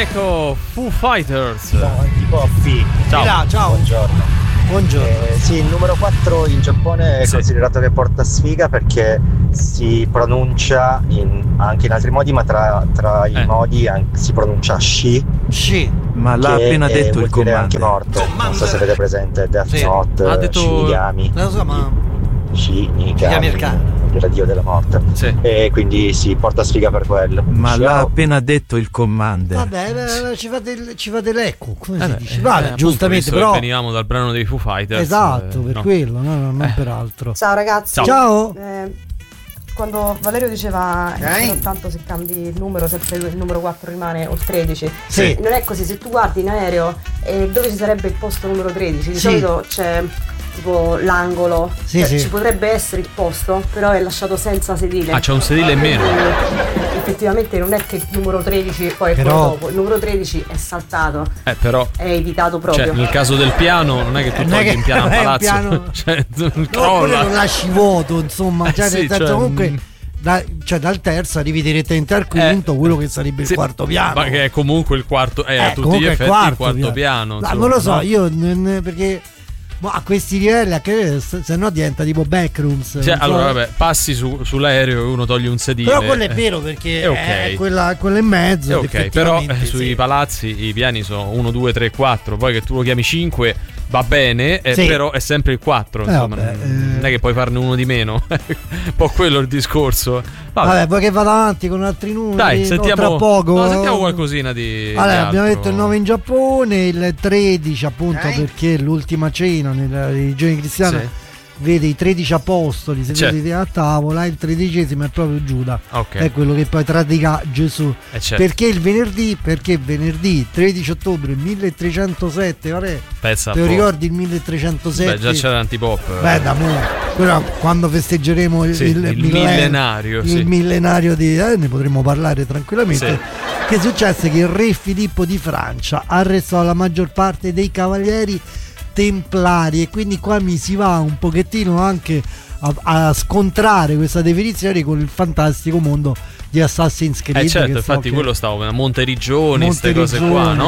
Ecco, Foo Fighters. Tipo F. Ciao. Ciao. Buongiorno. Sì, il numero 4 in Giappone è considerato che porta sfiga perché si pronuncia anche in altri modi, ma tra i modi si pronuncia Shi. Ma l'ha appena detto il comando. Anche comando. morte. Non so se avete presente Death Note, ha detto... Shinigami. Lo so, ma Shinigami, era dio della morte. Sì. E quindi si porta sfiga per quello. Ma l'ha appena detto il commander. Vabbè, ci fate l'eco, come si dice? Vale, giustamente, però venivamo dal brano dei Foo Fighters. Esatto, per quello, non per altro. Ciao ragazzi. Ciao. Quando Valerio diceva tanto se cambi il numero, sempre il numero 4 rimane o il 13. Sì. Non è così, se tu guardi in aereo dove ci sarebbe il posto numero 13, di solito c'è tipo l'angolo, ci potrebbe essere il posto, però è lasciato senza sedile. C'è un sedile in meno. Effettivamente non è che il numero 13 poi è quello dopo, il numero 13 è saltato, però è evitato proprio. Cioè, nel caso del piano non è che tu togli in piano a palazzo, cioè, oppure lo lasci vuoto, insomma, comunque dal terzo arrivi direttamente al quinto, quello che sarebbe il quarto piano, ma che è comunque il quarto, a tutti gli effetti il quarto piano. Non lo so, io perché a questi livelli se no diventa tipo backrooms. Allora vabbè, passi sull'aereo e uno toglie un sedile. Però quello è vero perché è quella in mezzo. Però sui palazzi i piani sono 1, 2, 3, 4. Poi che tu lo chiami 5 va bene, però è sempre il 4. Insomma, non è che puoi farne uno di meno. Un po' quello il discorso. Vabbè, poi che vado avanti con altri numeri. Dai, sentiamo tra poco. Sentiamo qualcosina di. Allora, abbiamo detto il 9 in Giappone, il 13 appunto perché l'ultima cena nella religione cristiana vede i 13 apostoli seduti a tavola, il 13° è proprio Giuda, è quello che poi tradirà Gesù. Perché il venerdì? Perché venerdì 13 ottobre 1307, te lo ricordi il 1307? Beh, già c'era l'antipop. Beh, da mo' quando festeggeremo il millenario, il millenario ne potremo parlare tranquillamente. Che successe? Che il re Filippo di Francia arrestò la maggior parte dei cavalieri templari, e quindi qua mi si va un pochettino anche a scontrare questa definizione con il fantastico mondo di Assassin's Creed. Infatti quello stavo a Monteriggioni, queste cose qua, no?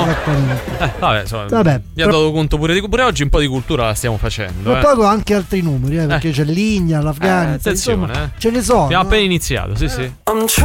Vabbè, mi ha dato conto pure oggi un po' di cultura la stiamo facendo. Ma poi anche altri numeri, perché c'è l'India, l'Afghanistan, attenzione, insomma, ce ne sono. Abbiamo appena iniziato, sì.